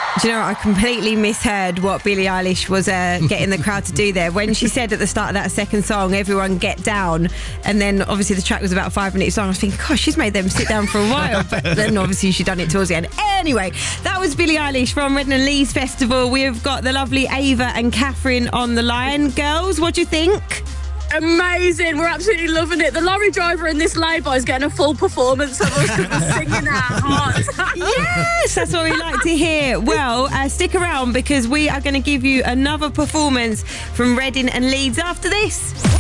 Do you know what? I completely misheard what Billie Eilish was getting the crowd to do there. When she said at the start of that second song, everyone get down, and then obviously the track was about 5 minutes long, I was thinking, gosh, she's made them sit down for a while. But then obviously she done it towards the end. Anyway, that was Billie Eilish from Redden and Lee's Festival. We've got the lovely Ava and Catherine on the line. Girls, what do you think? Amazing. We're absolutely loving it. The lorry driver in this lay-by is getting a full performance of us singing our hearts. Yes, that's what we like to hear. Well, stick around because we are going to give you another performance from Reading and Leeds after this.